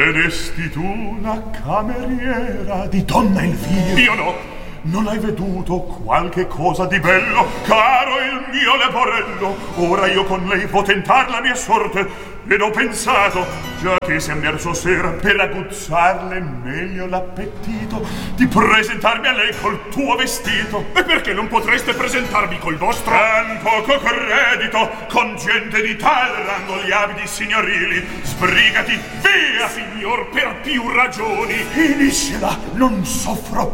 Vedesti tu la cameriera di donna Elvira? Io no. Non hai veduto qualche cosa di bello, caro il mio leporello? Ora io con lei vo' tentar la mia sorte, ed ho pensato, già che si è emerso sera, per aguzzarle meglio l'appetito, di presentarmi a lei col tuo vestito. E perché non potreste presentarmi col vostro? Tan poco credito, con gente di tal rango gli abiti signorili. Sbrigati, via! Signor, per più ragioni. Finiscila, non soffro